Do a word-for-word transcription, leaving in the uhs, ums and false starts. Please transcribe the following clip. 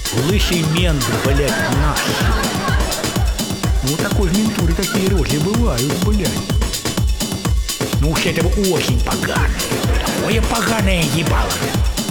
Лысый мент, блядь, наш. Ну, такой в ментуре такие рожи бывают, блядь. Ну уж это очень поганое. Такое поганое ебало.